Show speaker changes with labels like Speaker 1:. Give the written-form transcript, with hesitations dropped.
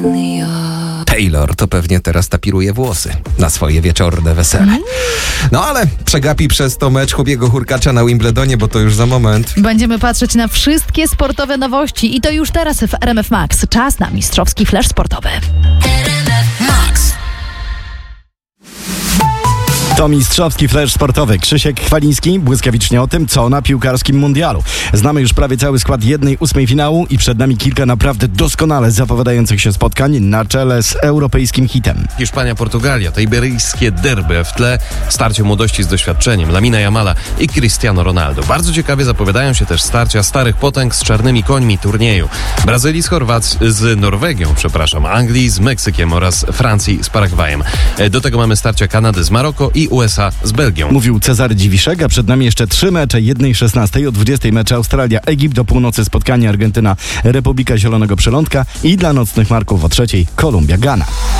Speaker 1: Taylor to pewnie teraz tapiruje włosy na swoje wieczorne wesele. No ale przegapi przez to mecz Hubiego Hurkacza na Wimbledonie, bo to już za moment.
Speaker 2: Będziemy patrzeć na wszystkie sportowe nowości i to już teraz w RMF Max. Czas na mistrzowski flash sportowy.
Speaker 3: To mistrzowski flash sportowy. Krzysiek Chwaliński błyskawicznie o tym, co na piłkarskim mundialu. Znamy już prawie cały skład 1/8 finału i przed nami kilka naprawdę doskonale zapowiadających się spotkań na czele z europejskim hitem.
Speaker 4: Hiszpania, Portugalia, to iberyjskie derby, w tle starcie młodości z doświadczeniem, Lamina Jamala i Cristiano Ronaldo. Bardzo ciekawie zapowiadają się też starcia starych potęg z czarnymi końmi turnieju. Brazylii z Norwegią, Anglii z Meksykiem oraz Francji z Paragwajem. Do tego mamy starcia Kanady z Maroko i USA z Belgią.
Speaker 3: Mówił Cezary Dziwiszek, a przed nami jeszcze 3 mecze, 1:16, o 20 mecze Australia-Egipt, do północy spotkanie Argentyna-Republika Zielonego Przylądka i dla nocnych marków o 3 Kolumbia-Gana.